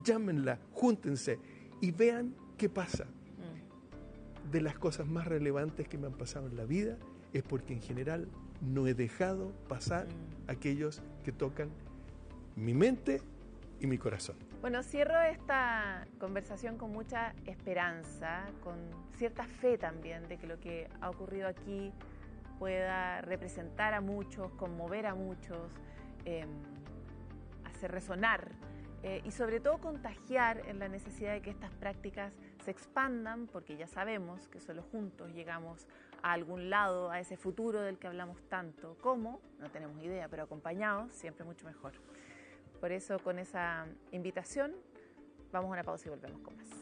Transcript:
llámenla, júntense y vean qué pasa. De las cosas más relevantes que me han pasado en la vida es porque en general no he dejado pasar aquellos que tocan mi mente y mi corazón. Bueno, cierro esta conversación con mucha esperanza, con cierta fe también de que lo que ha ocurrido aquí pueda representar a muchos, conmover a muchos, hacer resonar y sobre todo contagiar en la necesidad de que estas prácticas se expandan, porque ya sabemos que solo juntos llegamos a algún lado, a ese futuro del que hablamos tanto. ¿Cómo? No tenemos idea, pero acompañados siempre mucho mejor. Por eso, con esa invitación, vamos a una pausa y volvemos con más.